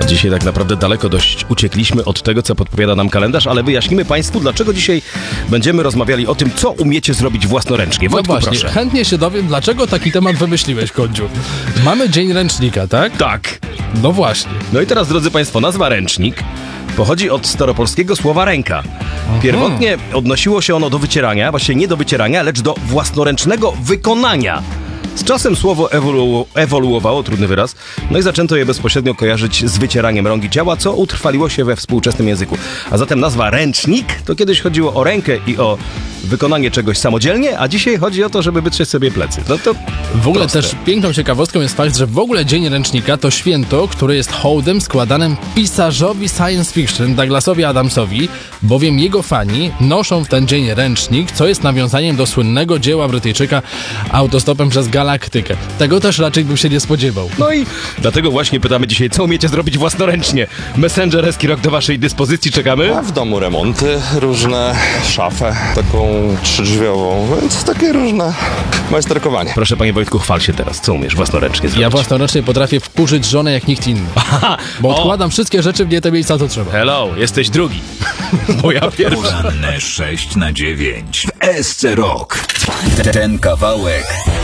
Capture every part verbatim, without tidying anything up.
Dzisiaj tak naprawdę daleko dość uciekliśmy od tego, co podpowiada nam kalendarz, ale wyjaśnimy Państwu, dlaczego dzisiaj będziemy rozmawiali o tym, co umiecie zrobić własnoręcznie. Wojtku, no właśnie, proszę. chętnie się dowiem, dlaczego taki temat wymyśliłeś, Kondziu. Mamy Dzień Ręcznika, tak? Tak. No właśnie. No i teraz, drodzy Państwo, nazwa ręcznik pochodzi od staropolskiego słowa ręka. Pierwotnie odnosiło się ono do wycierania, właściwie nie do wycierania, lecz do własnoręcznego wykonania. Z czasem słowo ewolu- ewoluowało, trudny wyraz, no i zaczęto je bezpośrednio kojarzyć z wycieraniem rąk i ciała, co utrwaliło się we współczesnym języku. A zatem nazwa ręcznik to kiedyś chodziło o rękę i o wykonanie czegoś samodzielnie, a dzisiaj chodzi o to, żeby wytrzeć sobie plecy. No to W ogóle proste. też piękną ciekawostką jest fakt, że w ogóle Dzień Ręcznika to święto, które jest hołdem składanym pisarzowi science fiction Douglasowi Adamsowi, bowiem jego fani noszą w ten dzień ręcznik, co jest nawiązaniem do słynnego dzieła Brytyjczyka Autostopem przez Galaktykę. Tego też raczej bym się nie spodziewał. No i dlatego właśnie pytamy dzisiaj, co umiecie zrobić własnoręcznie. Messenger Eskirok do waszej dyspozycji, czekamy. A w domu remonty różne, szafę taką trzydrzwiową, więc takie różne majsterkowanie. Proszę, panie Wojtku, chwal się teraz. Co umiesz własnoręcznie zrobić? Ja własnoręcznie potrafię wkurzyć żonę jak nikt inny, bo o. odkładam wszystkie rzeczy w nie te miejsca, co trzeba. Hello, jesteś drugi. Bo ja pierwszy. Poranne sześć na dziewięć w S C Rock. Ten kawałek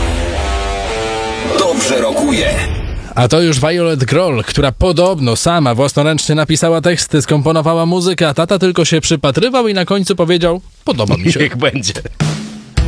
dobrze rokuje. A to już Violet Grohl, która podobno sama własnoręcznie napisała teksty, skomponowała muzykę, a tata tylko się przypatrywał i na końcu powiedział: podoba mi się. Niech będzie.